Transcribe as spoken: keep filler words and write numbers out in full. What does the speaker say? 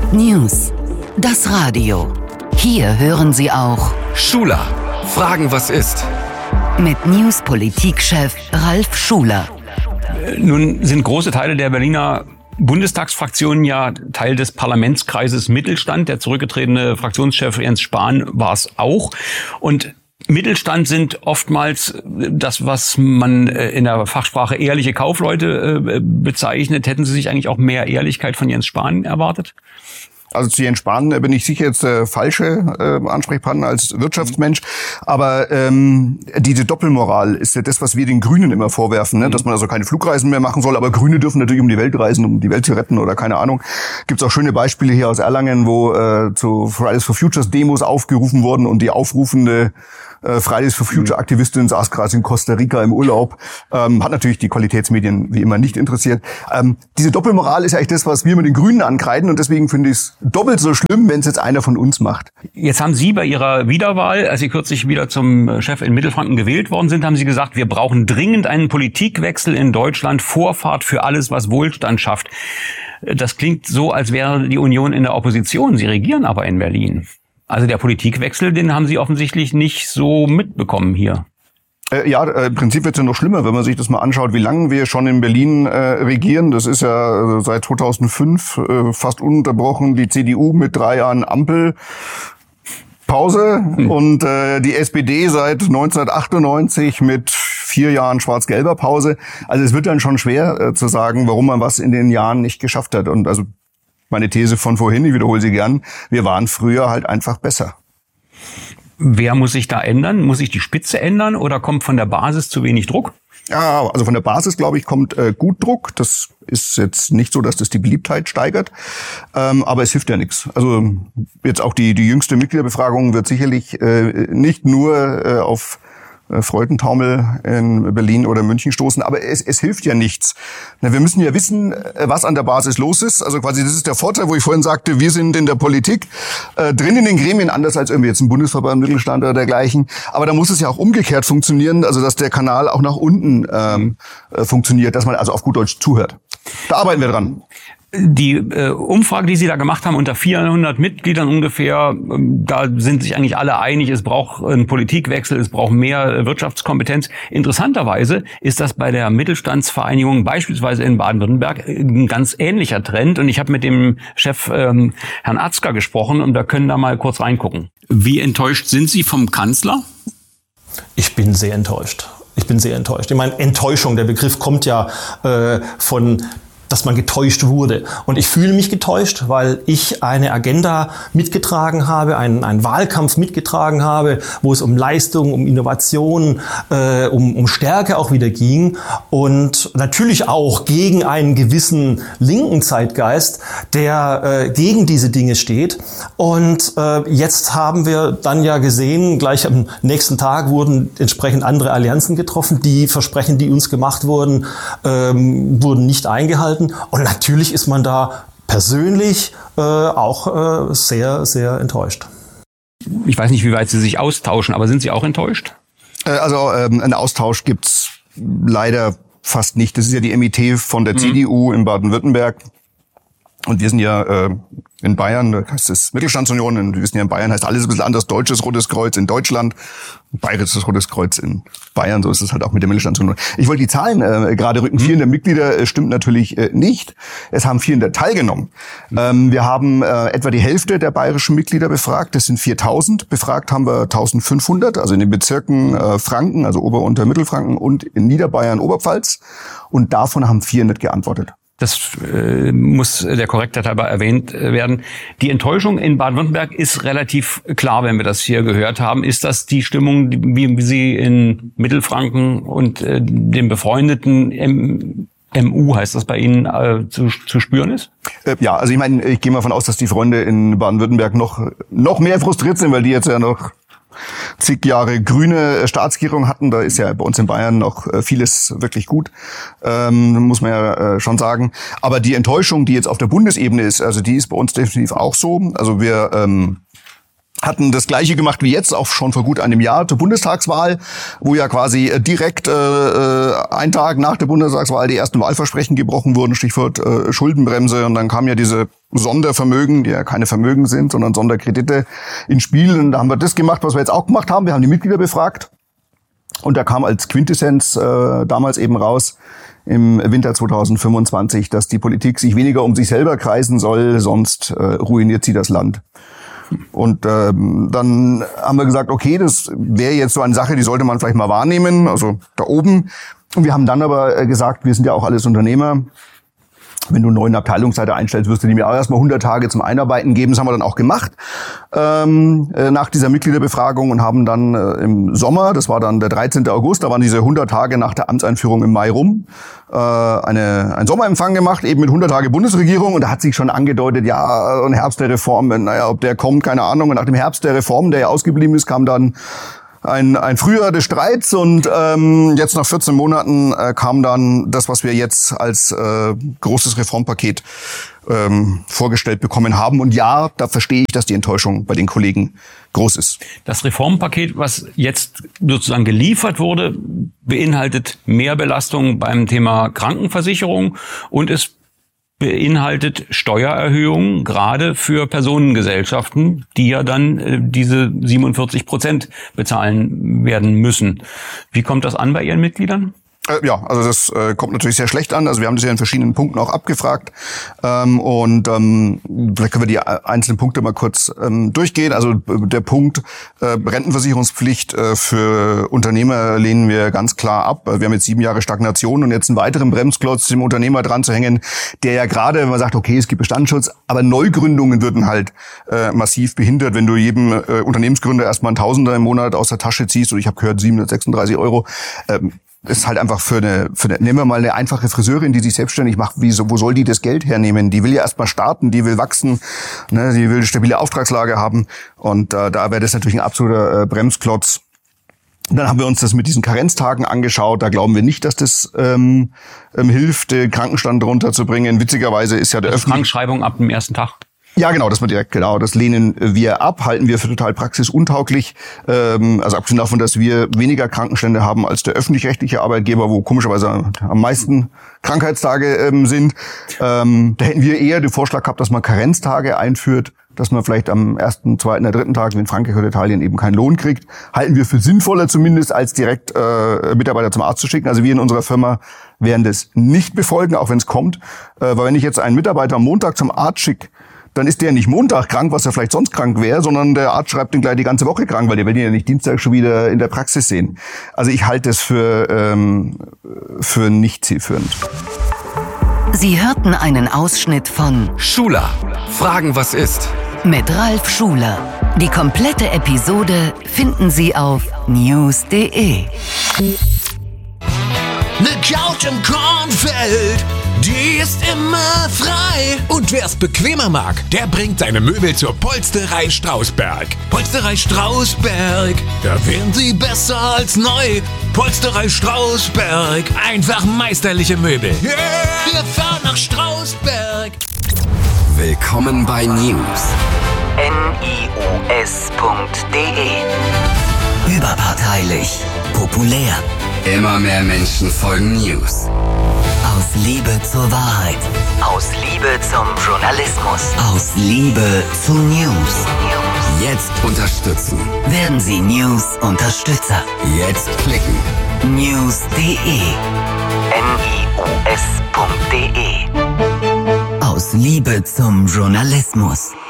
Fakt News, das Radio. Hier hören Sie auch Schuler, fragen, was ist. Mit News-Politikchef Ralf Schuler. Nun sind große Teile der Berliner Bundestagsfraktion ja Teil des Parlamentskreises Mittelstand. Der zurückgetretene Fraktionschef Jens Spahn war es auch. Und Mittelstand sind oftmals das, was man in der Fachsprache ehrliche Kaufleute bezeichnet. Hätten Sie sich eigentlich auch mehr Ehrlichkeit von Jens Spahn erwartet? Also zu Jens Spahn bin ich sicher jetzt der falsche äh, Ansprechpartner als Wirtschaftsmensch. Aber ähm, diese Doppelmoral ist ja das, was wir den Grünen immer vorwerfen, ne? Dass man also keine Flugreisen mehr machen soll. Aber Grüne dürfen natürlich um die Welt reisen, um die Welt zu retten oder keine Ahnung. Gibt's auch schöne Beispiele hier aus Erlangen, wo äh, zu Fridays for Futures Demos aufgerufen wurden und die aufrufende äh, Fridays for Future Aktivistin saß gerade in Costa Rica im Urlaub. Ähm, hat natürlich die Qualitätsmedien wie immer nicht interessiert. Ähm, diese Doppelmoral ist eigentlich das, was wir mit den Grünen ankreiden, und deswegen finde ich es doppelt so schlimm, wenn es jetzt einer von uns macht. Jetzt haben Sie bei Ihrer Wiederwahl, als Sie kürzlich wieder zum Chef in Mittelfranken gewählt worden sind, haben Sie gesagt, wir brauchen dringend einen Politikwechsel in Deutschland, Vorfahrt für alles, was Wohlstand schafft. Das klingt so, als wäre die Union in der Opposition. Sie regieren aber in Berlin. Also der Politikwechsel, den haben Sie offensichtlich nicht so mitbekommen hier. Äh, ja, äh, im Prinzip wird es ja noch schlimmer, wenn man sich das mal anschaut, wie lange wir schon in Berlin äh, regieren. Das ist ja äh, seit zweitausendfünf äh, fast ununterbrochen. Die C D U mit drei Jahren Ampel. Pause hm. und äh, die S P D seit neunzehnhundertachtundneunzig mit vier Jahren schwarz-gelber Pause. Also es wird dann schon schwer äh, zu sagen, warum man was in den Jahren nicht geschafft hat. Und also meine These von vorhin, ich wiederhole sie gern, wir waren früher halt einfach besser. Wer muss sich da ändern? Muss sich die Spitze ändern oder kommt von der Basis zu wenig Druck? Ja, also von der Basis, glaube ich, kommt äh, gut Druck. Das ist jetzt nicht so, dass das die Beliebtheit steigert, ähm, aber es hilft ja nichts. Also jetzt auch die die jüngste Mitgliederbefragung wird sicherlich äh, nicht nur äh, auf äh, Freudentaumel in Berlin oder München stoßen, aber es, es hilft ja nichts. Na, wir müssen ja wissen, was an der Basis los ist. Also quasi das ist der Vorteil, wo ich vorhin sagte, wir sind in der Politik äh, drin in den Gremien, anders als irgendwie jetzt ein Bundesverband, Mittelstand oder dergleichen. Aber da muss es ja auch umgekehrt funktionieren, also dass der Kanal auch nach unten ähm, äh, funktioniert, dass man also auf gut Deutsch zuhört. Da arbeiten wir dran. Die äh, Umfrage, die Sie da gemacht haben, unter vierhundert Mitgliedern ungefähr, äh, da sind sich eigentlich alle einig, es braucht einen Politikwechsel, es braucht mehr äh, Wirtschaftskompetenz. Interessanterweise ist das bei der Mittelstandsvereinigung beispielsweise in Baden-Württemberg ein ganz ähnlicher Trend. Und ich habe mit dem Chef ähm, Herrn Atzger gesprochen und wir können da mal kurz reingucken. Wie enttäuscht sind Sie vom Kanzler? Ich bin sehr enttäuscht. Ich bin sehr enttäuscht. Ich meine, Enttäuschung, der Begriff kommt ja äh, von dass man getäuscht wurde. Und ich fühle mich getäuscht, weil ich eine Agenda mitgetragen habe, einen, einen Wahlkampf mitgetragen habe, wo es um Leistung, um Innovation, äh, um, um Stärke auch wieder ging. Und natürlich auch gegen einen gewissen linken Zeitgeist, der äh, gegen diese Dinge steht. Und äh, jetzt haben wir dann ja gesehen, gleich am nächsten Tag wurden entsprechend andere Allianzen getroffen. Die Versprechen, die uns gemacht wurden, ähm, wurden nicht eingehalten. Und natürlich ist man da persönlich äh, auch äh, sehr, sehr enttäuscht. Ich weiß nicht, wie weit Sie sich austauschen, aber sind Sie auch enttäuscht? Äh, also ähm, einen Austausch gibt's leider fast nicht. Das ist ja die M I T von der mhm. C D U in Baden-Württemberg. Und wir sind ja äh, in Bayern, da heißt es Mittelstandsunion, und wir wissen ja, in Bayern heißt alles ein bisschen anders, Deutsches Rotes Kreuz in Deutschland, Bayerisches Rotes Kreuz in Bayern, so ist es halt auch mit der Mittelstandsunion. Ich wollte die Zahlen äh, gerade rücken, vierhundert Mitglieder äh, stimmt natürlich äh, nicht, es haben vierhundert teilgenommen. Ähm, wir haben äh, etwa die Hälfte der bayerischen Mitglieder befragt, das sind viertausend, befragt haben wir eintausendfünfhundert, also in den Bezirken äh, Franken, also Ober- und Mittelfranken und in Niederbayern, Oberpfalz, und davon haben vierhundert geantwortet. Das äh, muss der Korrektheit halber erwähnt werden. Die Enttäuschung in Baden-Württemberg ist relativ klar, wenn wir das hier gehört haben. Ist das die Stimmung, wie, wie sie in Mittelfranken und äh, dem befreundeten M M U, heißt das bei Ihnen, äh, zu, zu spüren ist? Äh, ja, also ich meine, ich gehe mal davon aus, dass die Freunde in Baden-Württemberg noch noch mehr frustriert sind, weil die jetzt ja noch zig Jahre grüne Staatsregierung hatten. Da ist ja bei uns in Bayern noch vieles wirklich gut, ähm, muss man ja äh, schon sagen. Aber die Enttäuschung, die jetzt auf der Bundesebene ist, also die ist bei uns definitiv auch so. Also wir ähm, hatten das Gleiche gemacht wie jetzt, auch schon vor gut einem Jahr zur Bundestagswahl, wo ja quasi direkt äh, ein Tag nach der Bundestagswahl die ersten Wahlversprechen gebrochen wurden, Stichwort äh, Schuldenbremse. Und dann kam ja diese Sondervermögen, die ja keine Vermögen sind, sondern Sonderkredite ins Spiel. Und da haben wir das gemacht, was wir jetzt auch gemacht haben. Wir haben die Mitglieder befragt. Und da kam als Quintessenz äh, damals eben raus, im Winter zwanzig fünfundzwanzig, dass die Politik sich weniger um sich selber kreisen soll, sonst äh, ruiniert sie das Land. Und ähm, dann haben wir gesagt, okay, das wäre jetzt so eine Sache, die sollte man vielleicht mal wahrnehmen, also da oben. Und wir haben dann aber gesagt, wir sind ja auch alles Unternehmer. Wenn du einen neuen Abteilungsleiter einstellst, wirst du dem ja auch erstmal hundert Tage zum Einarbeiten geben. Das haben wir dann auch gemacht ähm, nach dieser Mitgliederbefragung und haben dann äh, im Sommer, das war dann der dreizehnten August, da waren diese hundert Tage nach der Amtseinführung im Mai rum, äh, eine, einen Sommerempfang gemacht, eben mit hundert Tage Bundesregierung. Und da hat sich schon angedeutet, ja, ein Herbst der Reform, naja, ob der kommt, keine Ahnung. Und nach dem Herbst der Reform, der ja ausgeblieben ist, kam dann Ein, ein Frühjahr des Streits und ähm, jetzt nach vierzehn Monaten äh, kam dann das, was wir jetzt als äh, großes Reformpaket ähm, vorgestellt bekommen haben. Und ja, da verstehe ich, dass die Enttäuschung bei den Kollegen groß ist. Das Reformpaket, was jetzt sozusagen geliefert wurde, beinhaltet Mehrbelastung beim Thema Krankenversicherung und es beinhaltet Steuererhöhungen, gerade für Personengesellschaften, die ja dann äh, diese siebenundvierzig Prozent bezahlen werden müssen. Wie kommt das an bei Ihren Mitgliedern? Äh, ja, also das äh, kommt natürlich sehr schlecht an. Also wir haben das ja in verschiedenen Punkten auch abgefragt. Ähm, und ähm, vielleicht können wir die einzelnen Punkte mal kurz ähm, durchgehen. Also der Punkt äh, Rentenversicherungspflicht äh, für Unternehmer lehnen wir ganz klar ab. Wir haben jetzt sieben Jahre Stagnation und jetzt einen weiteren Bremsklotz dem Unternehmer dran zu hängen, der ja gerade, wenn man sagt, okay, es gibt Bestandsschutz, aber Neugründungen würden halt äh, massiv behindert, wenn du jedem äh, Unternehmensgründer erstmal einen Tausender im Monat aus der Tasche ziehst. Und ich habe gehört, siebenhundertsechsunddreißig Euro. Ähm, ist halt einfach für eine, für eine, nehmen wir mal eine einfache Friseurin, die sich selbstständig macht, wie, so, wo soll die das Geld hernehmen? Die will ja erstmal starten, die will wachsen, ne, die will eine stabile Auftragslage haben und äh, da wäre das natürlich ein absoluter äh, Bremsklotz. Und dann haben wir uns das mit diesen Karenztagen angeschaut, da glauben wir nicht, dass das ähm, ähm, hilft, den Krankenstand runterzubringen. Witzigerweise ist ja der also Krankschreibung ab dem ersten Tag. Ja, genau, das wird direkt, genau, das lehnen wir ab, halten wir für total praxisuntauglich. Ähm, also abgesehen davon, dass wir weniger Krankenstände haben als der öffentlich-rechtliche Arbeitgeber, wo komischerweise am meisten Krankheitstage ähm, sind. Ähm, da hätten wir eher den Vorschlag gehabt, dass man Karenztage einführt, dass man vielleicht am ersten, zweiten, der dritten Tag, wie in Frankreich oder Italien, eben keinen Lohn kriegt. Halten wir für sinnvoller zumindest, als direkt äh, Mitarbeiter zum Arzt zu schicken. Also wir in unserer Firma werden das nicht befolgen, auch wenn es kommt. Äh, weil wenn ich jetzt einen Mitarbeiter am Montag zum Arzt schicke, dann ist der nicht Montag krank, was er vielleicht sonst krank wäre, sondern der Arzt schreibt ihn gleich die ganze Woche krank, weil der will ihn ja nicht Dienstag schon wieder in der Praxis sehen. Also ich halte es für, ähm, für nicht zielführend. Sie hörten einen Ausschnitt von Schuler. Fragen, was ist? mit Ralf Schuler. Die komplette Episode finden Sie auf news punkt de. Ne Couch im Kornfeld, die ist immer frei. Und wer's bequemer mag, der bringt seine Möbel zur Polsterei Strausberg. Polsterei Strausberg, da wären sie besser als neu. Polsterei Strausberg, einfach meisterliche Möbel. Yeah. Wir fahren nach Strausberg. Willkommen bei News. news punkt de. Überparteilich, populär. Immer mehr Menschen folgen News. Aus Liebe zur Wahrheit. Aus Liebe zum Journalismus. Aus Liebe zu News. Jetzt unterstützen. Werden Sie News-Unterstützer. Jetzt klicken. news punkt de. news punkt de. Aus Liebe zum Journalismus.